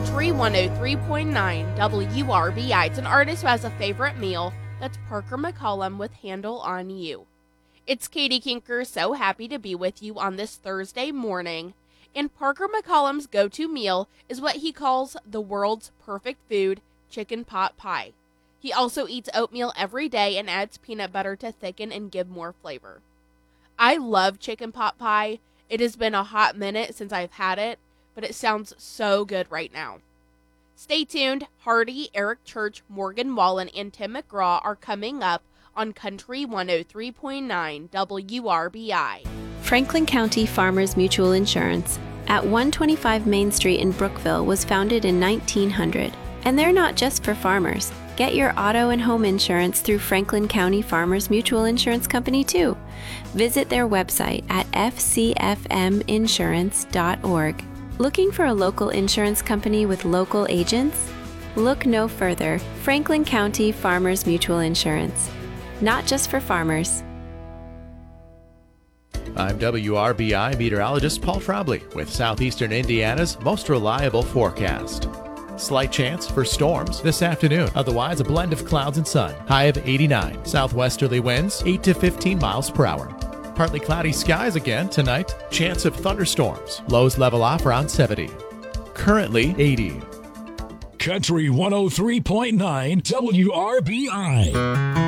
Country 103.9 WRBI. It's an artist who has a favorite meal. That's Parker McCollum with Handle on You. It's Katie Kinker, so happy to be with you on this Thursday morning. And Parker McCollum's go-to meal is what he calls the world's perfect food, chicken pot pie. He also eats oatmeal every day and adds peanut butter to thicken and give more flavor. I love chicken pot pie. It has been a hot minute since I've had it, but it sounds so good right now. Stay tuned. Hardy, Eric Church, Morgan Wallen, and Tim McGraw are coming up on Country 103.9 WRBI. Franklin County Farmers Mutual Insurance at 125 Main Street in Brookville was founded in 1900. And they're not just for farmers. Get your auto and home insurance through Franklin County Farmers Mutual Insurance Company too. Visit their website at fcfminsurance.org. Looking for a local insurance company with local agents? Look no further. Franklin County Farmers Mutual Insurance. Not just for farmers. I'm WRBI meteorologist Paul Trombley with Southeastern Indiana's most reliable forecast. Slight chance for storms this afternoon. Otherwise, a blend of clouds and sun. High of 89. Southwesterly winds 8 to 15 miles per hour. Partly cloudy skies again tonight. Chance of thunderstorms. Lows level off around 70. Currently 80. Country 103.9 WRBI.